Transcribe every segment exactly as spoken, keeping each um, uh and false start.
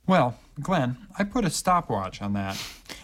Well, Glenn, I put a stopwatch on that.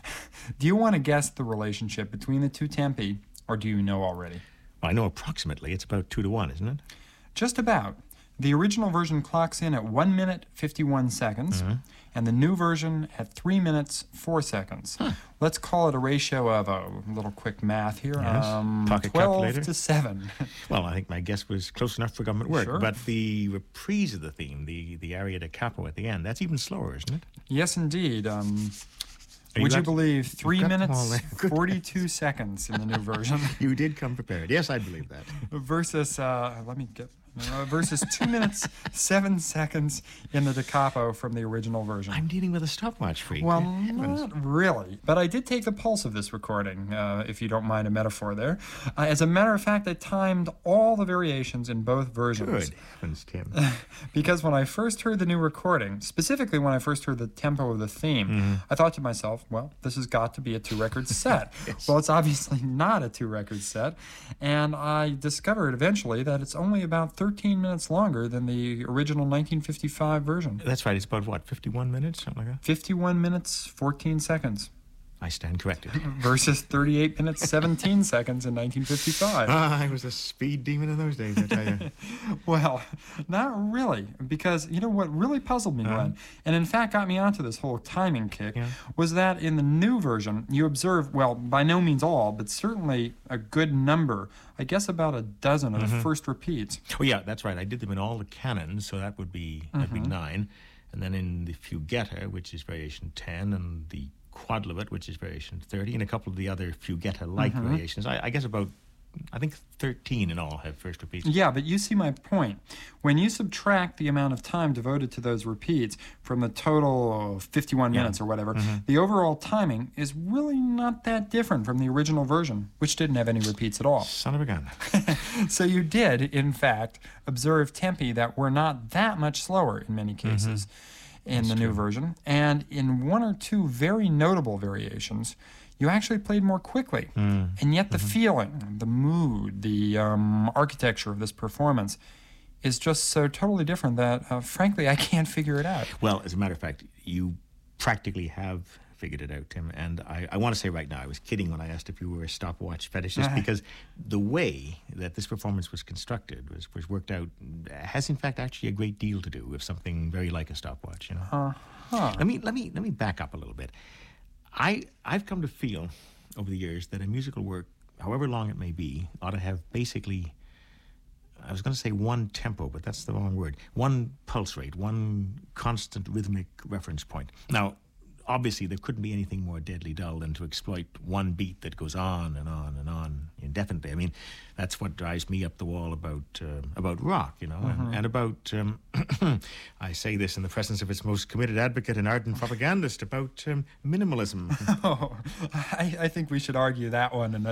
Do you want to guess the relationship between the two tempi, or do you know already? Well, I know approximately. It's about two to one, isn't it? Just about. The original version clocks in at one minute, fifty-one seconds, Mm-hmm. and the new version at three minutes, four seconds. Huh. Let's call it a ratio of a little quick math here. Yes. Um, Pocket twelve calculator. to seven. Well, I think my guess was close enough for government work. Sure. But the reprise of the theme, the, the aria da capo at the end, that's even slower, isn't it? Yes, indeed. Um, Are would you got- believe three got them all minutes, there. Good. forty-two seconds in the new version You did come prepared. Yes, I believe that. versus, uh, let me get, uh, versus two minutes, seven seconds in the da capo from the original version. I'm dealing with a stopwatch freak. Well, Heavens. not really. But I did take the pulse of this recording, uh, if you don't mind a metaphor there. Uh, as a matter of fact, I timed all the variations in both versions. Good heavens, Tim. Because when I first heard the new recording, specifically when I first heard the tempo of the theme, Mm-hmm. I thought to myself, well, this has got to be a two-record set. Yes. Well, it's obviously not a two-record set. And I discovered eventually that it's only about thirteen minutes longer than the original nineteen fifty-five version. That's right. It's about, what, fifty-one minutes? Something like that? fifty-one minutes, fourteen seconds. I stand corrected. Versus thirty-eight minutes, seventeen seconds in nineteen fifty-five. Ah, I was a speed demon in those days, I tell you. Well, not really, because you know what really puzzled me, Glenn, and in fact got me onto this whole timing kick, Yeah. was that in the new version, you observe, well, by no means all, but certainly a good number, I guess about a dozen of the first repeats. Oh, yeah, that's right. I did them in all the canons, so that would be that'd Mm-hmm. be nine. And then in the Fugetta, which is variation ten, and the Quadlibet, which is variation thirty, and a couple of the other Fugetta-like Mm-hmm. variations. I, I guess about, I think thirteen in all have first repeats. Yeah, but you see my point. When you subtract the amount of time devoted to those repeats from the total of fifty-one Yeah. minutes or whatever, Mm-hmm. the overall timing is really not that different from the original version, which didn't have any repeats at all. Son of a gun. So you did, in fact, observe tempi that were not that much slower in many cases in the new version. And in one or two very notable variations, you actually played more quickly. And yet the feeling, the mood, the um, architecture of this performance is just so totally different that, uh, frankly, I can't figure it out. Well, as a matter of fact, you practically have figured it out, Tim. And I, I want to say right now, I was kidding when I asked if you were a stopwatch fetishist, Uh-huh. because the way that this performance was constructed, was, was worked out, has in fact actually a great deal to do with something very like a stopwatch, you know. Uh-huh. Let me let me let me back up a little bit. I I've come to feel over the years that a musical work, however long it may be, ought to have basically, I was going to say one tempo, but that's the wrong word. One pulse rate, one constant rhythmic reference point. Now, obviously, there couldn't be anything more deadly dull than to exploit one beat that goes on and on and on indefinitely. I mean, that's what drives me up the wall about uh, about rock, you know, and, and about, um, I say this in the presence of its most committed advocate and ardent propagandist, about um, minimalism. Oh, I, I think we should argue that one in